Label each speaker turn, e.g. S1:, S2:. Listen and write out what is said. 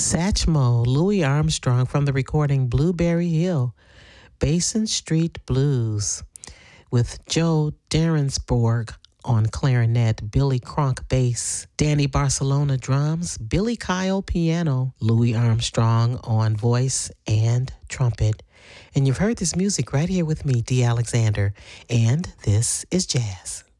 S1: Satchmo, Louis Armstrong from the recording Blueberry Hill, Basin Street Blues, with Joe Derensborg on clarinet, Billy Cronk bass, Danny Barcelona drums, Billy Kyle piano, Louis Armstrong on voice and trumpet. And you've heard this music right here with me, Dee Alexander, and this is jazz.